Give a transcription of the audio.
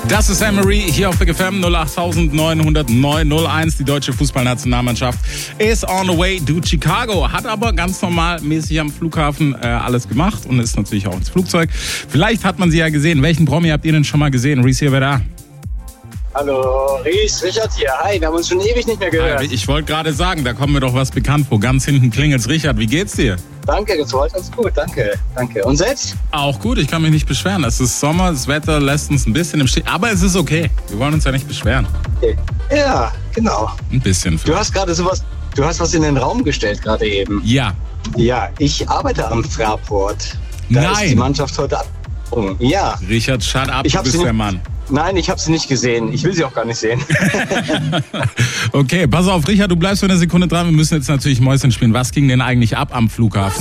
Das ist Emery hier auf Big FM 0890901. Die deutsche Fußballnationalmannschaft ist on the way to Chicago. Hat aber ganz normal mäßig am Flughafen alles gemacht und ist natürlich auch ins Flugzeug. Vielleicht hat man sie ja gesehen. Welchen Promi habt ihr denn schon mal gesehen? Reese hier, wer da? Hallo, Richard hier. Hi, wir haben uns schon ewig nicht mehr gehört. Ich wollte gerade sagen, da kommt mir doch was bekannt vor. Ganz hinten klingelt's. Richard, wie geht's dir? Danke, das war ganz gut, danke. Und selbst? Auch gut, ich kann mich nicht beschweren. Es ist Sommer, das Wetter lässt uns ein bisschen im Stich, aber es ist okay. Wir wollen uns ja nicht beschweren. Okay. Ja, genau. Ein bisschen. Du hast gerade du hast was in den Raum gestellt gerade eben. Ja. Ja, ich arbeite am Fraport. Da ist die Mannschaft heute abgesprungen. Ja. Richard, shut up, du bist der Mann. Nein, ich habe sie nicht gesehen. Ich will sie auch gar nicht sehen. Okay, pass auf, Richard, du bleibst für eine Sekunde dran. Wir müssen jetzt natürlich Mäuschen spielen. Was ging denn eigentlich ab am Flughafen?